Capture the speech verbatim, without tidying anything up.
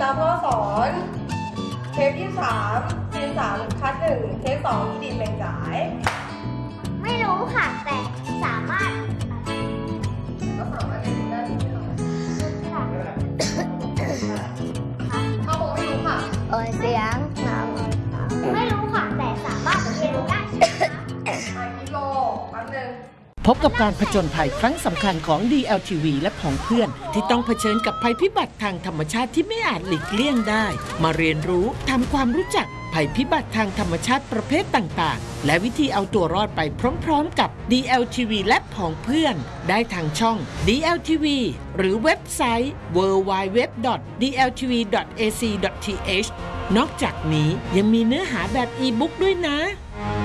าพ่อสอนเทปที่สามซีนสามคัดหนึ่งเทปสองที่ดินแบ่งจ่ายไม่รู้ค่ะแต่สามารถก็สามารถเรียนรู้ได้ใช่ไหมค่ะพ่อคงไม่รู้ค่ะเออเสียงไม่รู้ค่ะแต่สามารถเรียนรู้ได้ใช่ไหมคะไอกิโลแป๊บนึงพบกับการผจญภัยครั้งสำคัญของ ดี แอล ที วี และผองเพื่อนที่ต้องเผชิญกับภัยพิบัติทางธรรมชาติที่ไม่อาจหลีกเลี่ยงได้มาเรียนรู้ทำความรู้จักภัยพิบัติทางธรรมชาติประเภทต่างๆและวิธีเอาตัวรอดไปพร้อมๆกับ ดี แอล ที วี และผองเพื่อนได้ทางช่อง ดี แอล ที วี หรือเว็บไซต์ ดับเบิลยู ดับเบิลยู ดับเบิลยู ดอท ดี แอล ที วี ดอท เอ ซี ดอท ที เอช นอกจากนี้ยังมีเนื้อหาแบบอีบุ๊กด้วยนะ